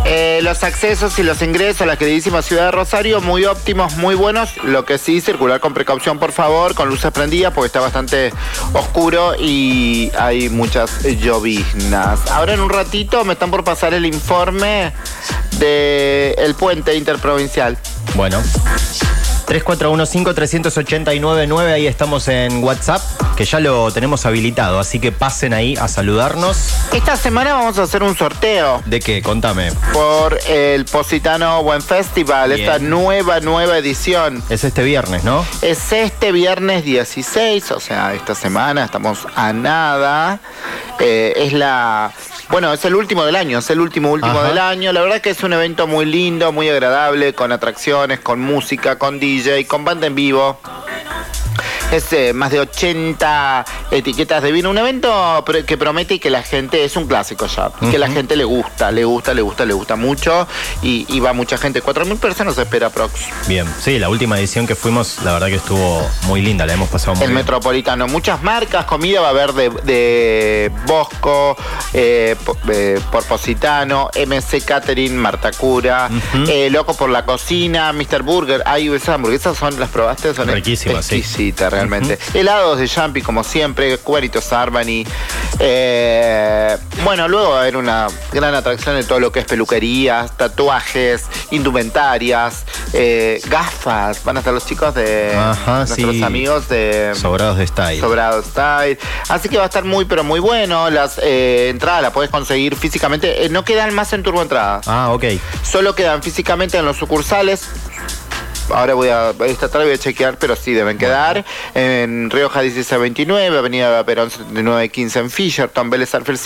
Los accesos y los ingresos a la queridísima ciudad de Rosario, muy óptimos, muy buenos. Lo que sí, circular con precaución, por favor, con luces prendidas, porque está bastante oscuro y hay muchas lloviznas. Ahora en un ratito me están por pasar el informe del puente interprovincial. Bueno. 3415-389-9, ahí estamos en WhatsApp, que ya lo tenemos habilitado, así que pasen ahí a saludarnos. Esta semana vamos a hacer un sorteo. ¿De qué? Contame. Por el Positano Buen Festival, bien. Esta nueva edición. Es este viernes, ¿no? Es este viernes 16, o sea, esta semana estamos a nada. Es el último del año, es el último del año. La verdad que es un evento muy lindo, muy agradable, con atracciones, con música, con DJ, con banda en vivo. Es más de 80 etiquetas de vino. Un evento que promete y que la gente, es un clásico ya, y que la gente le gusta mucho y va mucha gente. 4.000 personas se espera prox. Bien, sí, la última edición que fuimos, la verdad que estuvo muy linda, la hemos pasado muy bien. El Metropolitano, muchas marcas, comida va a haber de Bosco, por Positano, MC Catering, Marta Cura, Loco por la Cocina, Mr. Burger. Ay, esas hamburguesas ¿las probaste? Son riquísimas, exquisitas, realmente. Helados de Jumpy, como siempre, Cubanitos Arbany. Luego va a haber una gran atracción de todo lo que es peluquerías, tatuajes, indumentarias, gafas. Van a estar los chicos de nuestros amigos de Sobrados de Style. Así que va a estar muy, pero muy bueno. Las entradas las puedes conseguir físicamente. No quedan más en Turbo Entradas. Ok. Solo quedan físicamente en los sucursales. Ahora esta tarde voy a chequear, pero sí deben quedar. En Rioja 1629, Avenida Perón 7915 en Fisherton, Vélez Sarsfield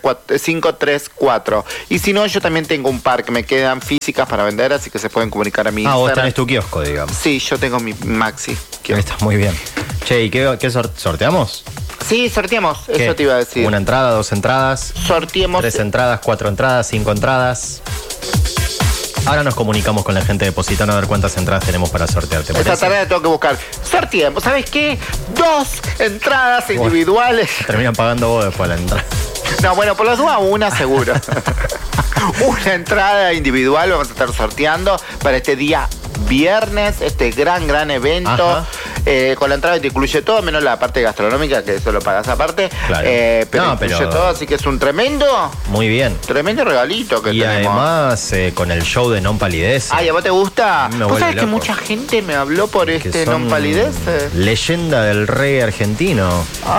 534. Y si no, yo también tengo un par que me quedan físicas para vender, así que se pueden comunicar a mí. Vos tenés tu kiosco, digamos. Sí, yo tengo mi Maxi kiosco. Está muy bien. Che, ¿y qué sorteamos? Sí, sorteamos, eso te iba a decir. ¿Una entrada, 2 entradas? Sorteemos. 3 entradas, 4 entradas, 5 entradas. Ahora nos comunicamos con la gente de Positano a ver cuántas entradas tenemos para sortear. ¿Te parece? Esta tarea tengo que buscar. Sorteemos, ¿sabes qué? 2 entradas individuales. Terminan pagando vos después la entrada. No, bueno, por las dudas, una seguro. Una entrada individual vamos a estar sorteando para este día viernes, este gran evento. Con la entrada te incluye todo, menos la parte gastronómica, que eso lo pagas aparte. Claro. Pero incluye todo, así que es un tremendo regalito que tenemos. Y además con el show de Non Palidece. Ay, ¿a vos te gusta? ¿Vos sabés que mucha gente me habló por Non Palidece? Leyenda del reggae argentino.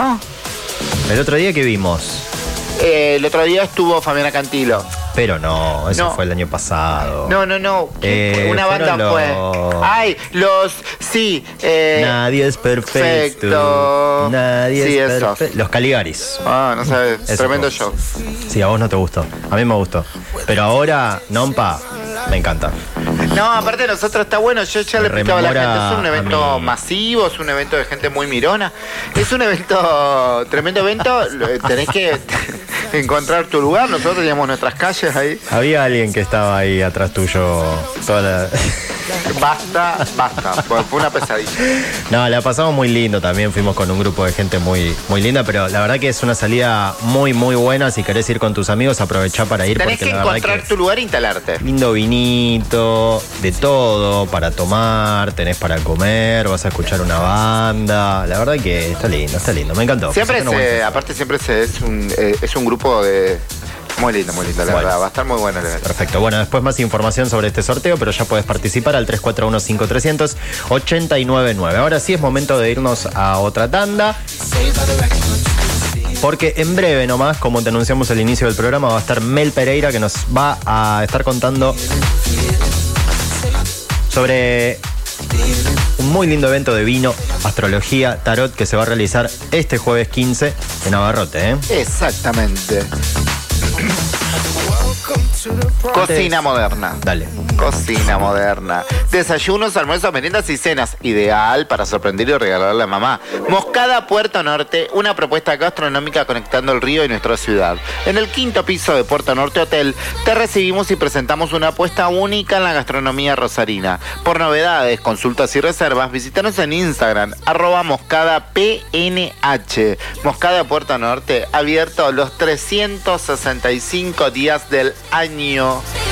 El otro día que vimos. El otro día estuvo Fabiana Cantilo. Pero no, eso fue el año pasado. No. Una banda fue. Ay, sí. Nadie es perfecto. Nadie es perfecto. Los Caligaris. No sabes. Tremendo show. Sí, a vos no te gustó. A mí me gustó. Pero ahora, Nompa, me encanta. No, aparte de nosotros está bueno. Yo ya le explicaba a la gente. Es un evento masivo, es un evento de gente muy mirona. Es un tremendo evento. Tenés que encontrar tu lugar. Nosotros teníamos nuestras calles ahí. Había alguien que estaba ahí atrás tuyo Basta, fue una pesadilla. No, la pasamos muy lindo también, fuimos con un grupo de gente muy, muy linda, pero la verdad que es una salida muy, muy buena. Si querés ir con tus amigos, aprovechá para ir. Tenés que encontrar tu lugar e instalarte. Lindo vinito, de todo para tomar, tenés para comer, vas a escuchar una banda. La verdad que está lindo, me encantó. Siempre es un grupo de... Muy lindo, la verdad. Va a estar muy bueno el evento. Perfecto. Bueno, después más información sobre este sorteo, pero ya puedes participar al 341-5300-899. Ahora sí es momento de irnos a otra tanda. Porque en breve nomás, como te anunciamos al inicio del programa, va a estar Mel Pereira, que nos va a estar contando sobre un muy lindo evento de vino, astrología, tarot, que se va a realizar este jueves 15 en Abarrote, Exactamente. Cocina moderna. Dale. Cocina moderna. Desayunos, almuerzos, meriendas y cenas. Ideal para sorprender y regalarle a mamá. Moscada Puerto Norte, una propuesta gastronómica conectando el río y nuestra ciudad. En el 5º piso de Puerto Norte Hotel, te recibimos y presentamos una apuesta única en la gastronomía rosarina. Por novedades, consultas y reservas, visítanos en Instagram, @moscadapnh. Moscada Puerto Norte, abierto los 365 días del año.